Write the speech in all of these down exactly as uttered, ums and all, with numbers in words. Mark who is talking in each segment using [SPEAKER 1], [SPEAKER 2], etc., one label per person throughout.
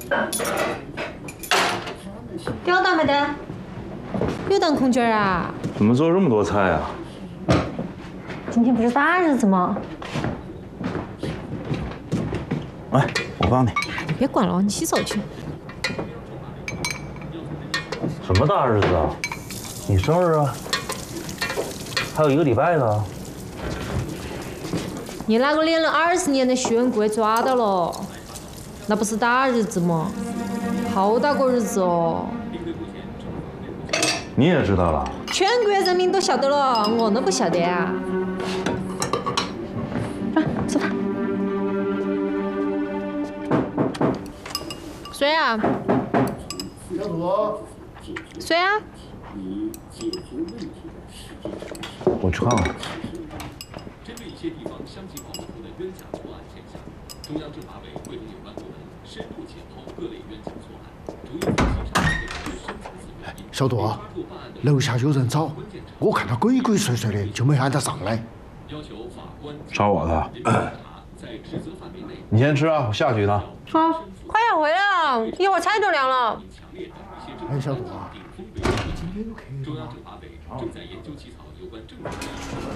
[SPEAKER 1] 有当没得？有当空卷啊？
[SPEAKER 2] 怎么做这么多菜啊？
[SPEAKER 1] 今天不是大日子吗？
[SPEAKER 2] 来，我帮你。
[SPEAKER 1] 你别管了，你洗手去。
[SPEAKER 2] 什么大日子啊？你生日啊？还有一个礼拜呢。
[SPEAKER 1] 你那个连了二十年的徐文贵抓到了，那不是大日子吗？好大个日子哦！
[SPEAKER 2] 你也知道了？
[SPEAKER 1] 全国人民都晓得了，我能不晓得啊？啊，吃饭。谁啊？
[SPEAKER 3] 小杜。
[SPEAKER 1] 谁啊？
[SPEAKER 2] 我去看看。
[SPEAKER 4] 针对一些地方相继爆出的冤假错案现象，中央政法委会同有关部门深入检讨各类冤假错案，逐一分析上述的深层次原因。
[SPEAKER 3] 小杜，楼下有人找，我看他鬼鬼祟祟的，就没喊他上来。
[SPEAKER 4] 要求法官
[SPEAKER 2] 找我的。
[SPEAKER 4] 在职责范围内。
[SPEAKER 2] 你先吃啊，我下去呢。
[SPEAKER 1] 好，快点回来啊！一会儿菜都凉了。
[SPEAKER 3] 哎，小杜啊，
[SPEAKER 4] 中央政法委正在研究起草有关政治。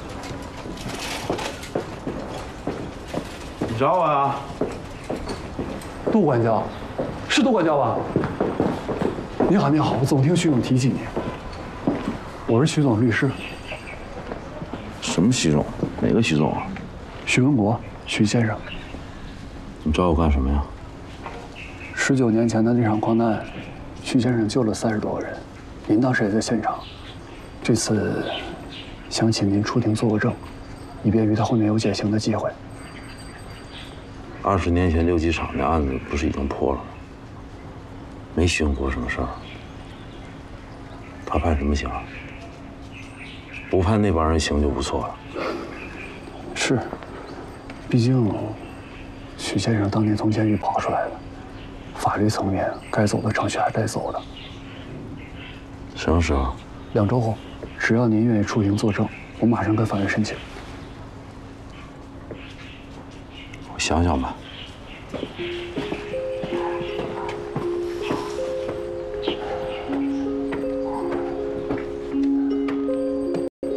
[SPEAKER 2] 你找我呀？
[SPEAKER 5] 杜管教，是杜管教吧？你好，你好，我总听徐总提起你。我是徐总律师。
[SPEAKER 2] 什么徐总？哪个徐总啊？
[SPEAKER 5] 徐文国，徐先生。
[SPEAKER 2] 你找我干什么呀？
[SPEAKER 5] 十九年前的那场矿难，徐先生救了三十多个人，您当时也在现场。这次想请您出庭做个证，以便于他后面有减刑的机会。
[SPEAKER 2] 二十年前六机厂的案子不是已经破了吗？没徐文国什么事儿。他判什么刑？不判那帮人刑就不错了。
[SPEAKER 5] 是，毕竟徐先生当年从监狱跑出来的，法律层面该走的程序还该走的。
[SPEAKER 2] 什么时候？
[SPEAKER 5] 两周后，只要您愿意出庭作证，我马上跟法院申请。
[SPEAKER 2] 我想想吧。